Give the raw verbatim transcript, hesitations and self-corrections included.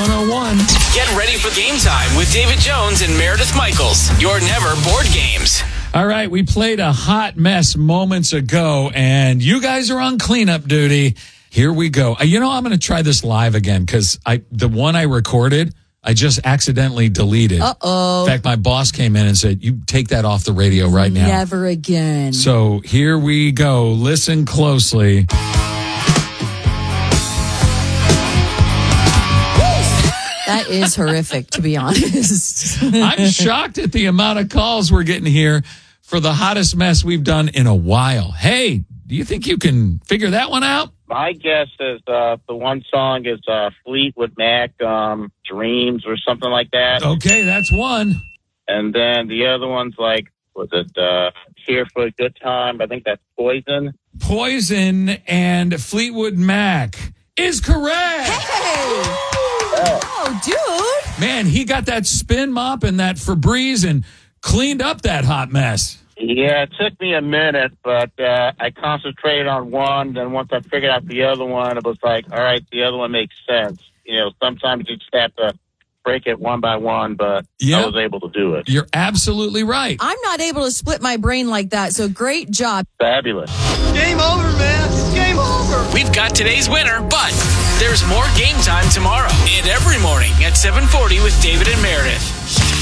one oh one. Get ready for game time with David Jones and Meredith Michaels. Your Never Board Games. All right, we played a hot mess moments ago, and you guys are on cleanup duty. Here we go. You know, I'm going to try this live again because I the one I recorded, I just accidentally deleted. Uh-oh. In fact, my boss came in and said, you take that off the radio right now. Never again. So here we go. Listen closely. That is horrific, to be honest. I'm shocked at the amount of calls we're getting here for the hottest mess we've done in a while. Hey, do you think you can figure that one out? My guess is uh, the one song is uh, Fleetwood Mac, um, Dreams or something like that. Okay, that's one. And then the other one's like, was it uh, Here for a Good Time? I think that's Poison. Poison and Fleetwood Mac is correct. Hey! Oh, dude. Man, he got that spin mop and that Febreze and cleaned up that hot mess. Yeah, it took me a minute, but uh, I concentrated on one. Then once I figured out the other one, it was like, all right, the other one makes sense. You know, sometimes you just have to break it one by one, but Yep. I was able to do it. You're absolutely right. I'm not able to split my brain like that, so great job. Fabulous. Game over, man. It's game over. We've got today's winner, but there's more game time tomorrow and every morning at seven forty with David and Meredith.